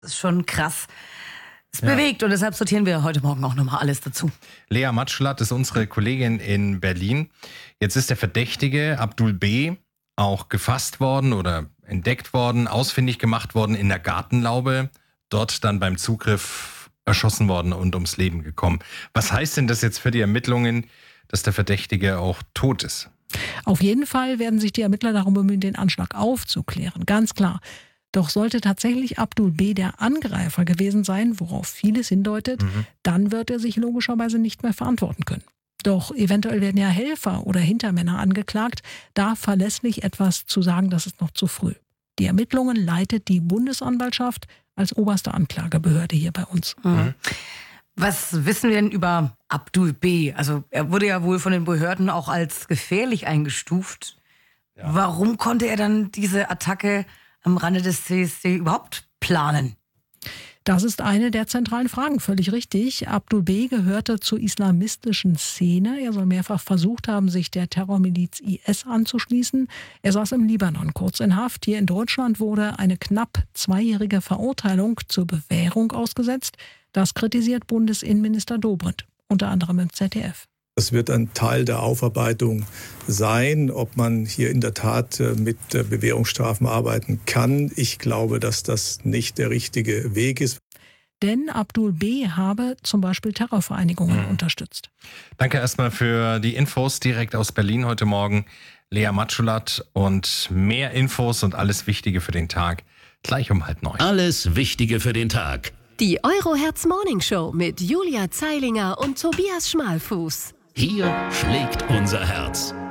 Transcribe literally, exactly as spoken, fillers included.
Das ist schon krass. Es Ja. bewegt und deshalb sortieren wir heute Morgen auch nochmal alles dazu. Lea Matschulath ist unsere Kollegin in Berlin. Jetzt ist der Verdächtige Abdul B. auch gefasst worden oder entdeckt worden, ausfindig gemacht worden in der Gartenlaube, dort dann beim Zugriff erschossen worden und ums Leben gekommen. Was heißt denn das jetzt für die Ermittlungen, dass der Verdächtige auch tot ist? Auf jeden Fall werden sich die Ermittler darum bemühen, den Anschlag aufzuklären, ganz klar. Doch sollte tatsächlich Abdul B. der Angreifer gewesen sein, worauf vieles hindeutet, mhm. dann wird er sich logischerweise nicht mehr verantworten können. Doch eventuell werden ja Helfer oder Hintermänner angeklagt. Da verlässlich etwas zu sagen, das ist noch zu früh. Die Ermittlungen leitet die Bundesanwaltschaft als oberste Anklagebehörde hier bei uns. Mhm. Was wissen wir denn über Abdul B.? Also er wurde ja wohl von den Behörden auch als gefährlich eingestuft. Ja. Warum konnte er dann diese Attacke am Rande des C S D überhaupt planen? Das ist eine der zentralen Fragen, völlig richtig. Abdul B. gehörte zur islamistischen Szene. Er soll mehrfach versucht haben, sich der Terrormiliz I S anzuschließen. Er saß im Libanon kurz in Haft. Hier in Deutschland wurde eine knapp zweijährige Verurteilung zur Bewährung ausgesetzt. Das kritisiert Bundesinnenminister Dobrindt, unter anderem im Z D F. Das wird ein Teil der Aufarbeitung sein, ob man hier in der Tat mit Bewährungsstrafen arbeiten kann. Ich glaube, dass das nicht der richtige Weg ist. Denn Abdul B. habe zum Beispiel Terrorvereinigungen mhm. unterstützt. Danke erstmal für die Infos direkt aus Berlin heute Morgen. Lea Matschulath, und mehr Infos und alles Wichtige für den Tag gleich um halb neun. Alles Wichtige für den Tag. Die Eurohertz Morning Show mit Julia Zeilinger und Tobias Schmalfuß. Hier schlägt unser Herz.